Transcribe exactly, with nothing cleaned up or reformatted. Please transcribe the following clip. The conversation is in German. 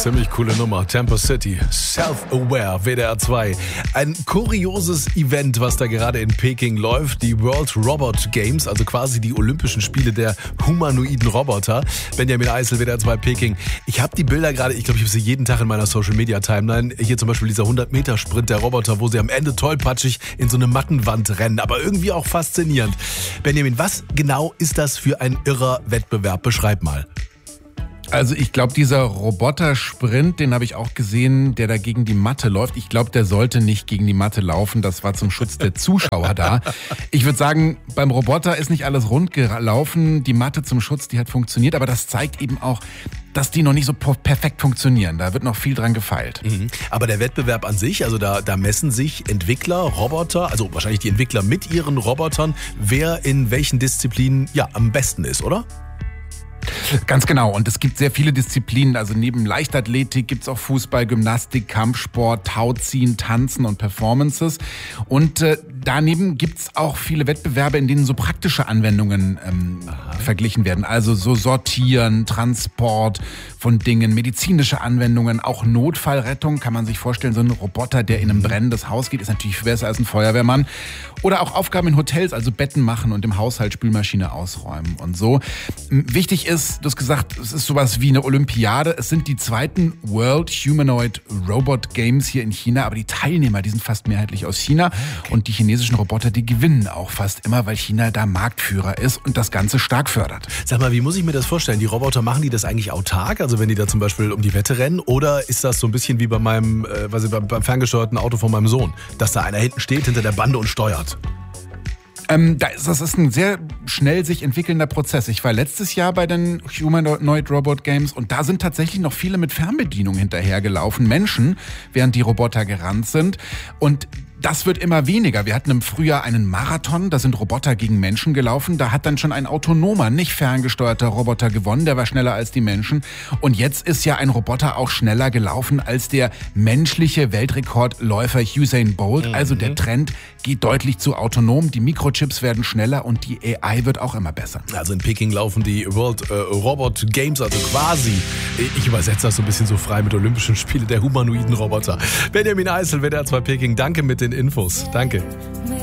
Ziemlich coole Nummer. Tampa City, Self-Aware, W D R zwei. Ein kurioses Event, was da gerade in Peking läuft. Die World Robot Games, also quasi die Olympischen Spiele der humanoiden Roboter. Benjamin Eisel, W D R zwei Peking. Ich habe die Bilder gerade, ich glaube, ich habe sie jeden Tag in meiner Social-Media-Timeline. Hier zum Beispiel dieser hundert-Meter-Sprint der Roboter, wo sie am Ende tollpatschig in so eine Mattenwand rennen. Aber irgendwie auch faszinierend. Benjamin, was genau ist das für ein irrer Wettbewerb? Beschreib mal. Also ich glaube, dieser Roboter-Sprint, den habe ich auch gesehen, der da gegen die Matte läuft. Ich glaube, der sollte nicht gegen die Matte laufen. Das war zum Schutz der Zuschauer da. Ich würde sagen, beim Roboter ist nicht alles rund gelaufen. Die Matte zum Schutz, die hat funktioniert. Aber das zeigt eben auch, dass die noch nicht so perfekt funktionieren. Da wird noch viel dran gefeilt. Mhm. Aber der Wettbewerb an sich, also da, da messen sich Entwickler, Roboter, also wahrscheinlich die Entwickler mit ihren Robotern, wer in welchen Disziplinen ja am besten ist, oder? Ganz genau. Und es gibt sehr viele Disziplinen. Also neben Leichtathletik gibt es auch Fußball, Gymnastik, Kampfsport, Tauziehen, Tanzen und Performances. Und äh, daneben gibt es auch viele Wettbewerbe, in denen so praktische Anwendungen ähm, verglichen werden. Also so Sortieren, Transport von Dingen, medizinische Anwendungen, auch Notfallrettung. Kann man sich vorstellen, so ein Roboter, der in ein brennendes Haus geht, ist natürlich besser als ein Feuerwehrmann. Oder auch Aufgaben in Hotels, also Betten machen und im Haushalt Spülmaschine ausräumen und so. Wichtig ist, du hast gesagt, es ist sowas wie eine Olympiade. Es sind die zweiten World Humanoid Robot Games hier in China, aber die Teilnehmer, die sind fast mehrheitlich aus China. Okay. Und die chinesischen Roboter, die gewinnen auch fast immer, weil China da Marktführer ist und das Ganze stark fördert. Sag mal, wie muss ich mir das vorstellen? Die Roboter, machen die das eigentlich autark? Also wenn die da zum Beispiel um die Wette rennen? Oder ist das so ein bisschen wie bei meinem, äh, was ich, beim, beim ferngesteuerten Auto von meinem Sohn, dass da einer hinten steht, hinter der Bande und steuert? Ähm, das ist ein sehr schnell sich entwickelnder Prozess. Ich war letztes Jahr bei den Humanoid Robot Games und da sind tatsächlich noch viele mit Fernbedienung hinterhergelaufen, Menschen, während die Roboter gerannt sind. Und das wird immer weniger. Wir hatten im Frühjahr einen Marathon, da sind Roboter gegen Menschen gelaufen. Da hat dann schon ein autonomer, nicht ferngesteuerter Roboter gewonnen, der war schneller als die Menschen. Und jetzt ist ja ein Roboter auch schneller gelaufen als der menschliche Weltrekordläufer Usain Bolt. Mhm. Also der Trend geht deutlich zu autonom. Die Mikrochips werden schneller und die A I wird auch immer besser. Also in Peking laufen die World äh, Robot Games, also quasi, ich übersetze das so ein bisschen so frei mit Olympischen Spiele der humanoiden Roboter. Benjamin Eisel, W D R zwei Peking, danke mit den Infos. Danke.